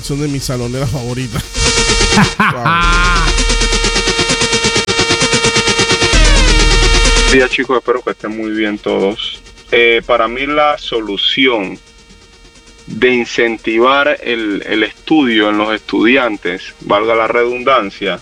canción de mi salonera favorita. Wow. Día, chicos, espero que estén muy bien todos. Para mí la solución de incentivar el estudio en los estudiantes, valga la redundancia,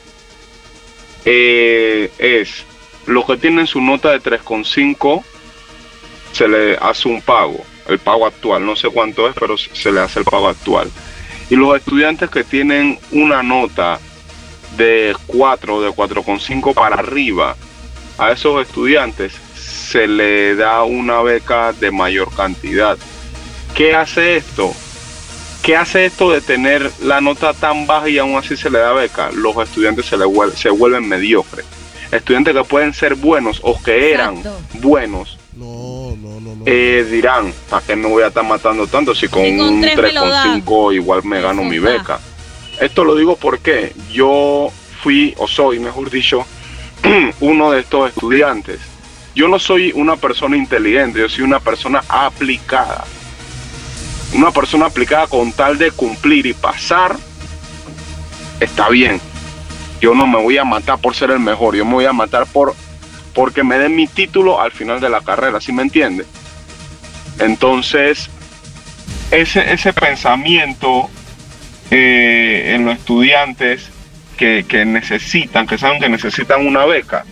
es los que tienen su nota de 3,5, se le hace un pago, el pago actual, no sé cuánto es, pero se le hace el pago actual. Y los estudiantes que tienen una nota de 4, de 4,5 para arriba, a esos estudiantes se le da una beca de mayor cantidad. ¿Qué hace esto? ¿Qué hace esto de tener la nota tan baja y aún así se le da beca? Los estudiantes se vuelven mediocres. Estudiantes que pueden ser buenos o que eran buenos. No. Dirán, ¿para qué me voy a estar matando tanto si con un 3,5 igual me gano mi beca? Esto lo digo porque yo fui, o soy, mejor dicho, uno de estos estudiantes. Yo no soy una persona inteligente, yo soy una persona aplicada. Una persona aplicada con tal de cumplir y pasar, está bien. Yo no me voy a matar por ser el mejor, yo me voy a matar porque me den mi título al final de la carrera, ¿sí me entiende? Entonces, ese pensamiento en los estudiantes que necesitan, que saben que necesitan una beca,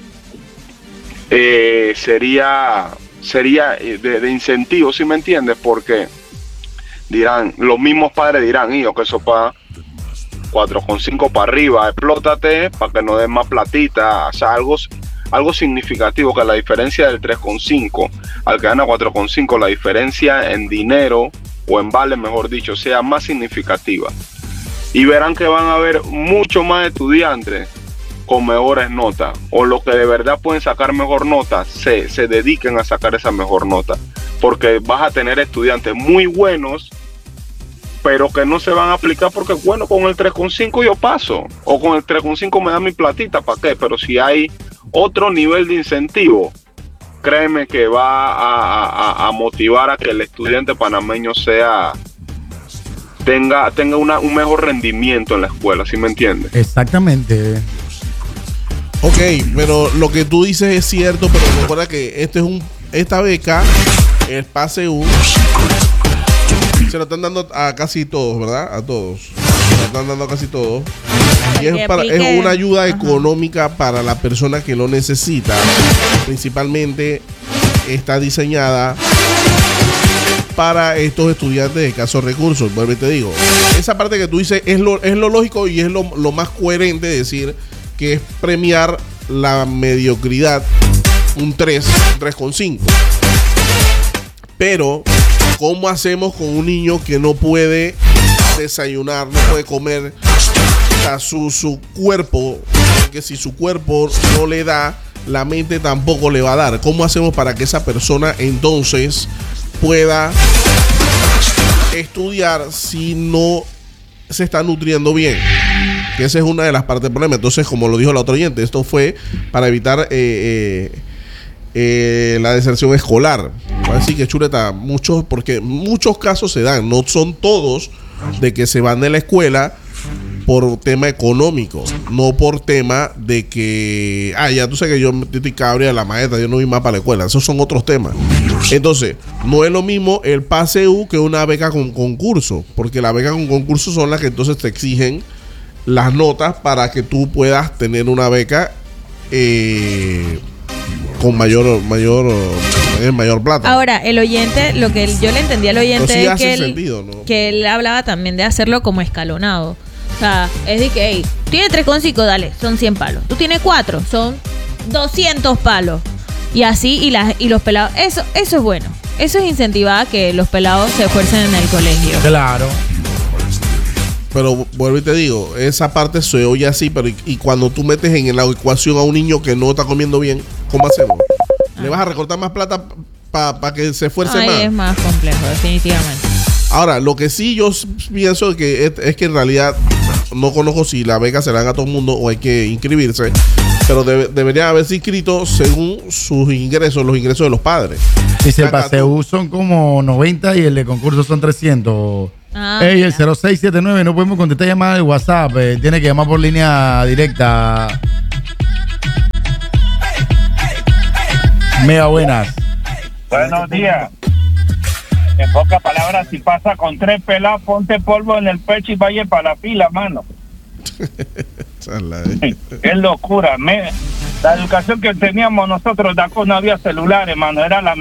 sería de incentivo, ¿sí me entiendes? Porque dirán, los mismos padres dirán, hijo, que eso para 4,5 para arriba, explótate para que no den más platita, o sea, algo significativo, que la diferencia del 3,5 al que gana 4,5, la diferencia en dinero o en vale, mejor dicho, sea más significativa. Y verán que van a haber mucho más estudiantes con mejores notas, o los que de verdad pueden sacar mejor nota, se dediquen a sacar esa mejor nota, porque vas a tener estudiantes muy buenos, pero que no se van a aplicar porque, bueno, con el 3,5 yo paso, o con el 3,5 me da mi platita, ¿para qué? Pero si hay otro nivel de incentivo, créeme que va a motivar a que el estudiante panameño tenga un mejor rendimiento en la escuela, ¿sí me entiendes? Exactamente. Ok, pero lo que tú dices es cierto, pero recuerda que esta beca, el PASEU, se lo están dando a casi todos, ¿verdad? A todos. Se lo están dando a casi todos. Y es una ayuda económica para la persona que lo necesita. Principalmente está diseñada para estos estudiantes de escasos recursos. Vuelvo y te digo, esa parte que tú dices es lo lógico y es lo más coherente de decir, que es premiar la mediocridad, un 3,5. Pero ¿cómo hacemos con un niño que no puede desayunar, no puede comer? O sea, su cuerpo, que si su cuerpo no le da, la mente tampoco le va a dar. ¿Cómo hacemos para que esa persona entonces pueda estudiar si no se está nutriendo bien? Que esa es una de las partes del problema. Entonces, como lo dijo el otro oyente, esto fue para evitar la deserción escolar. Así que chuleta, porque muchos casos se dan, no son todos, de que se van de la escuela por tema económico, no por tema de que ya tú sabes que yo estoy cabrea de la maestra, yo no voy más para la escuela. Esos son otros temas. Entonces, no es lo mismo el PASEU que una beca con concurso, porque las becas con concurso son las que entonces te exigen las notas para que tú puedas tener una beca con mayor plata. Ahora, el oyente, lo que yo le entendí al oyente sí es que él hablaba también de hacerlo como escalonado. O sea, es de que, hey, tiene 3,5, dale, son 100 palos. Tú tienes 4, son 200 palos. Y así, y los pelados, eso es bueno. Eso es incentivar a que los pelados se esfuercen en el colegio. Claro. Pero vuelvo y te digo, esa parte se oye así, pero y cuando tú metes en la ecuación a un niño que no está comiendo bien, ¿cómo hacemos? ¿Le vas a recortar más plata para que se esfuerce más? Es más complejo, definitivamente. Ahora, lo que sí yo pienso es que en realidad no conozco si la beca se la dan a todo el mundo o hay que inscribirse, pero debería haberse inscrito según sus ingresos, los ingresos de los padres. Dice el PASEU son como 90 y el de concurso son 300. Ey, el 0679, no podemos contestar llamadas de WhatsApp. Tiene que llamar por línea directa. Mega buenas. Buenos días. En pocas palabras, si pasa con 3 pelados, ponte polvo en el pecho y vaya para la fila, mano. Es locura. La educación que teníamos nosotros de acá no había celulares, mano. Era la